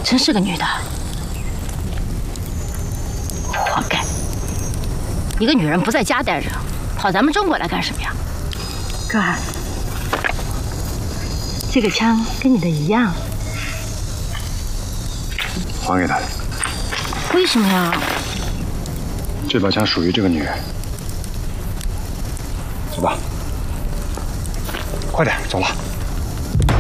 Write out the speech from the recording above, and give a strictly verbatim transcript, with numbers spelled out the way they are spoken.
真是个女的，活该！一个女人不在家待着，跑咱们中国来干什么呀？哥儿，这个枪跟你的一样， 还给他。 为什么呀？ 这把枪属于这个女人。走吧，快点，走了。